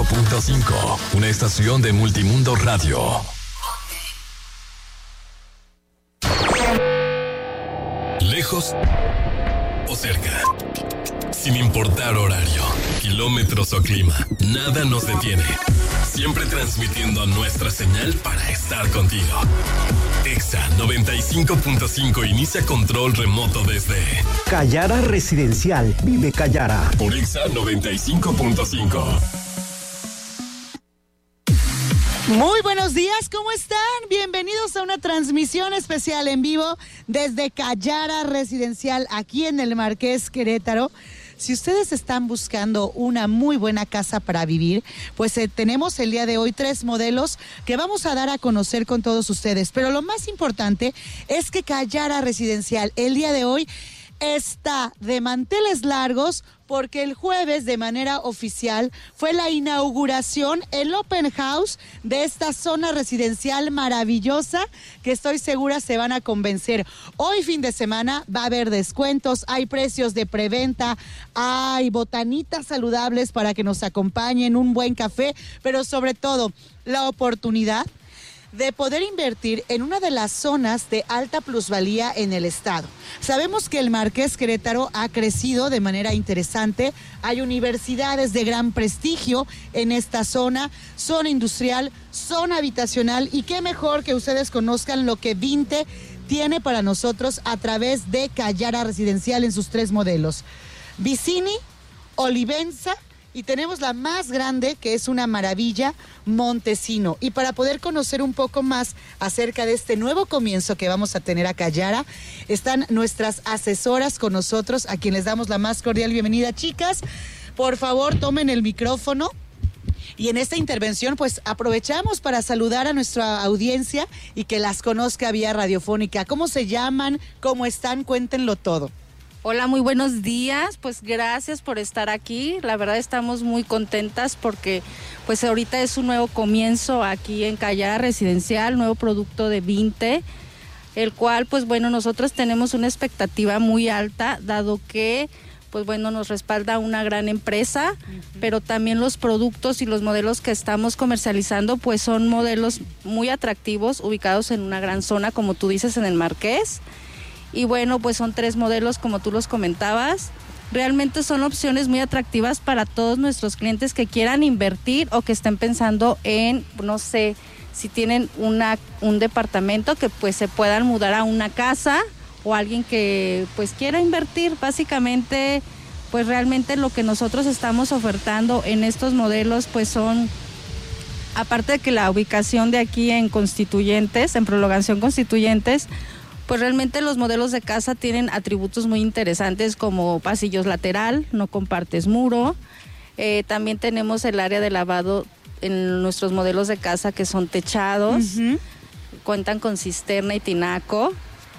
95.5, una estación de Multimundo Radio. Lejos o cerca, sin importar horario, kilómetros o clima, nada nos detiene. Siempre transmitiendo nuestra señal para estar contigo. Exa 95.5 inicia control remoto desde Callara Residencial. Vive Callara. Por Exa 95.5. Muy buenos días, ¿cómo están? Bienvenidos a una transmisión especial en vivo desde Callara Residencial, aquí en el Marqués, Querétaro. Si ustedes están buscando una muy buena casa para vivir, pues tenemos el día de hoy 3 modelos que vamos a dar a conocer con todos ustedes. Pero lo más importante es que Callara Residencial el día de hoy está de manteles largos porque el jueves de manera oficial fue la inauguración, el open house de esta zona residencial maravillosa que estoy segura se van a convencer. Hoy fin de semana va a haber descuentos, hay precios de preventa, hay botanitas saludables para que nos acompañen, un buen café, pero sobre todo la oportunidad de poder invertir en una de las zonas de alta plusvalía en el estado. Sabemos que el Marqués Querétaro ha crecido de manera interesante, hay universidades de gran prestigio en esta zona industrial, zona habitacional, y qué mejor que ustedes conozcan lo que Vinte tiene para nosotros a través de Callara Residencial en sus 3 modelos. Vicini, Olivenza, y tenemos la más grande, que es una maravilla, Montesino. Y para poder conocer un poco más acerca de este nuevo comienzo que vamos a tener a Callara, están nuestras asesoras con nosotros, a quien les damos la más cordial bienvenida. Chicas, por favor, tomen el micrófono. Y en esta intervención, pues, aprovechamos para saludar a nuestra audiencia y que las conozca vía radiofónica. ¿Cómo se llaman? ¿Cómo están? Cuéntenlo todo. Hola, muy buenos días, pues gracias por estar aquí, la verdad estamos muy contentas porque pues ahorita es un nuevo comienzo aquí en Callara Residencial, nuevo producto de Vinte, el cual pues bueno, nosotros tenemos una expectativa muy alta, dado que pues bueno, nos respalda una gran empresa, pero también los productos y los modelos que estamos comercializando pues son modelos muy atractivos, ubicados en una gran zona, como tú dices, en el Marqués. Y bueno, pues son 3 modelos como tú los comentabas. Realmente son opciones muy atractivas para todos nuestros clientes que quieran invertir o que estén pensando en, no sé, si tienen un departamento que pues se puedan mudar a una casa, o alguien que pues quiera invertir. Básicamente, pues realmente lo que nosotros estamos ofertando en estos modelos pues son, aparte de que la ubicación de aquí en Constituyentes, en Prolongación Constituyentes, pues realmente los modelos de casa tienen atributos muy interesantes como pasillos lateral, no compartes muro. También tenemos el área de lavado en nuestros modelos de casa que son techados, cuentan con cisterna y tinaco.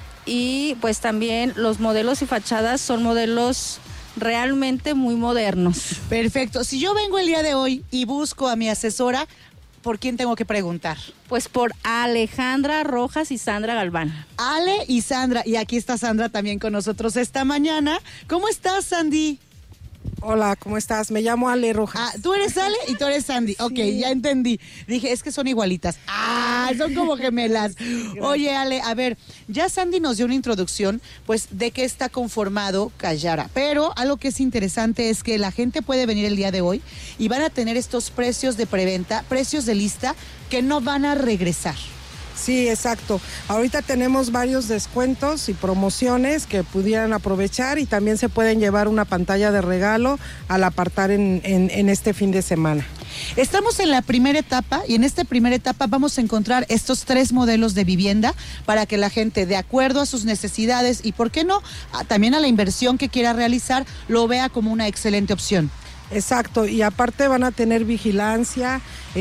Y pues también los modelos y fachadas son modelos realmente muy modernos. Perfecto. Si yo vengo el día de hoy y busco a mi asesora, ¿por quién tengo que preguntar? Pues por Alejandra Rojas y Sandra Galván. Ale y Sandra, y aquí está Sandra también con nosotros esta mañana. ¿Cómo estás, Sandy? Hola, ¿cómo estás? Me llamo Ale Rojas. Ah, tú eres Ale y tú eres Sandy. Ok, sí. Ya entendí. Dije, es que son igualitas. Ah, son como gemelas. Oye, Ale, a ver, ya Sandy nos dio una introducción, pues, de qué está conformado Callara. Pero algo que es interesante es que la gente puede venir el día de hoy y van a tener estos precios de preventa, precios de lista, que no van a regresar. Sí, exacto. Ahorita tenemos varios descuentos y promociones que pudieran aprovechar, y también se pueden llevar una pantalla de regalo al apartar en este fin de semana. Estamos en la primera etapa, y en esta primera etapa vamos a encontrar estos 3 modelos de vivienda para que la gente, de acuerdo a sus necesidades y, ¿por qué no?, también a la inversión que quiera realizar, lo vea como una excelente opción. Exacto, y aparte van a tener vigilancia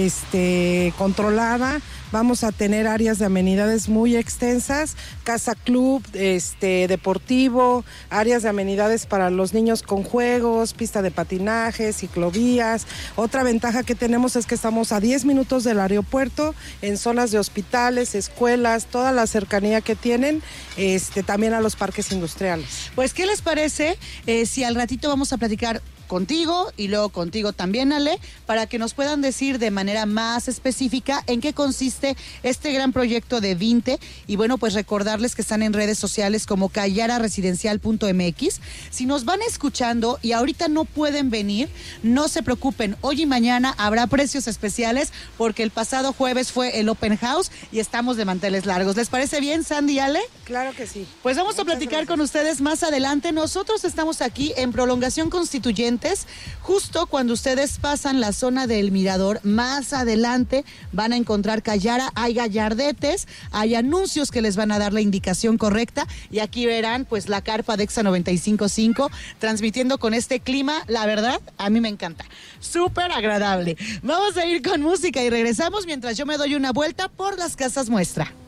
controlada. Vamos a tener áreas de amenidades muy extensas, casa club, deportivo, áreas de amenidades para los niños con juegos, pista de patinaje, ciclovías. Otra ventaja que tenemos es que estamos a 10 minutos del aeropuerto, en zonas de hospitales, escuelas, toda la cercanía que tienen, también a los parques industriales. Pues, ¿qué les parece si al ratito vamos a platicar contigo y luego contigo también, Ale, para que nos puedan decir de manera más específica en qué consiste este gran proyecto de Vinte. Y bueno, pues recordarles que están en redes sociales como callararesidencial.mx. Si nos van escuchando y ahorita no pueden venir, no se preocupen, hoy y mañana habrá precios especiales porque el pasado jueves fue el Open House y estamos de manteles largos. ¿Les parece bien, Sandy y Ale? Claro que sí. Pues vamos a platicar con ustedes más adelante. Nosotros estamos aquí en Prolongación Constituyentes, justo cuando ustedes pasan la zona del Mirador, más adelante van a encontrar Callara, hay gallardetes, hay anuncios que les van a dar la indicación correcta y aquí verán pues la carpa de Exa 95.5 transmitiendo con este clima, la verdad, a mí me encanta, súper agradable. Vamos a ir con música y regresamos mientras yo me doy una vuelta por las casas muestra.